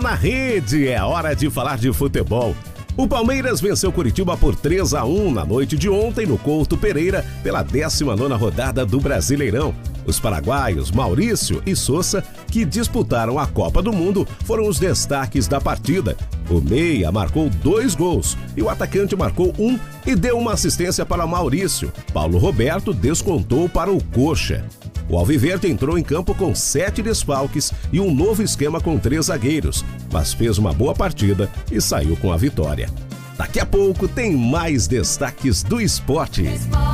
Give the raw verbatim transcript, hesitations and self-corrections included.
na rede, é hora de falar de futebol. O Palmeiras venceu Curitiba por três a um na noite de ontem no Couto Pereira pela décima nona rodada do Brasileirão. Os paraguaios Maurício e Sousa, que disputaram a Copa do Mundo, foram os destaques da partida. O meia marcou dois gols e o atacante marcou um e deu uma assistência para Maurício. Paulo Roberto descontou para o Coxa. O Alviverde entrou em campo com sete desfalques e um novo esquema com três zagueiros, mas fez uma boa partida e saiu com a vitória. Daqui a pouco tem mais destaques do esporte.